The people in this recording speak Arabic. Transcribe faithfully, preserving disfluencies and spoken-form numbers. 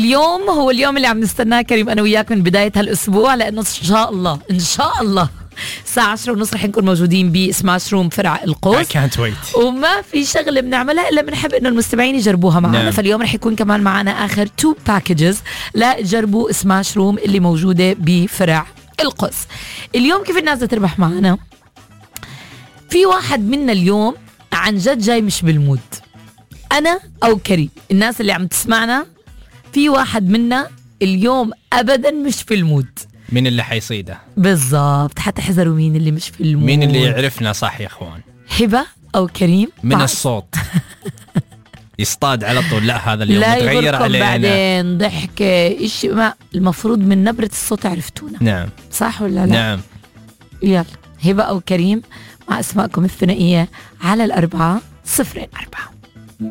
اليوم هو اليوم اللي عم نستناه كريم أنا وياك من بداية هالأسبوع، لأنه إن شاء الله إن شاء الله الساعة عشرة ونص رح نكون موجودين بسماش روم فرع القوس. I can't wait. وما في شغلة بنعملها إلا بنحب إنه المستمعين يجربوها معنا. نعم. فاليوم رح يكون كمان معنا آخر تو باكجز لا تجربوا سماش روم اللي موجودة بفرع القوس. اليوم كيف الناس تربح معنا؟ في واحد منا اليوم عن جد جاي مش بالمود، أنا أو كريم. الناس اللي عم تسمعنا في واحد منا اليوم أبدا مش في المود. مين اللي حيصيده؟ بالضبط، حتحذروا مين اللي مش في المود. مين اللي يعرفنا صح يا اخوان؟ هبة أو كريم من بعد. الصوت يصطاد على طول. لا هذا اليوم متغير علينا. بعدين ضحكة إيش ما المفروض من نبرة الصوت عرفتونا. نعم صح ولا لا؟ نعم. يلا هبة أو كريم مع أسماءكم الثنائية على الأربعة صفرين أربعة.